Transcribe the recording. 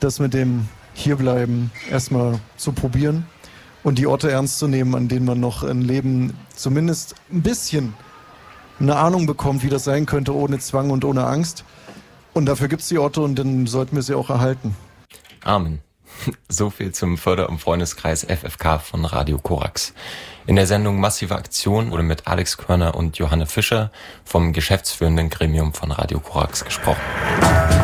das mit dem Hierbleiben erstmal zu probieren und die Orte ernst zu nehmen, an denen man noch ein Leben zumindest ein bisschen eine Ahnung bekommt, wie das sein könnte, ohne Zwang und ohne Angst. Und dafür gibt es die Orte und dann sollten wir sie auch erhalten. Amen. So viel zum Förder- und Freundeskreis FFK von Radio Korax. In der Sendung Massive Aktion wurde mit Alex Körner und Johanne Fischer vom geschäftsführenden Gremium von Radio Korax gesprochen.